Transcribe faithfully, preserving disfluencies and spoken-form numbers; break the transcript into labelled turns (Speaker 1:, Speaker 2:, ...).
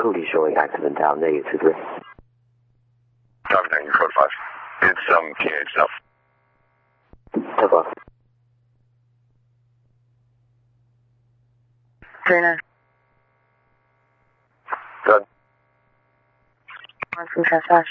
Speaker 1: clearly showing accident down negatively.
Speaker 2: Copy that, you're code five. It's um teenage stuff.
Speaker 1: Took off.
Speaker 3: Trina.
Speaker 2: Good.
Speaker 3: On from Trash Ash.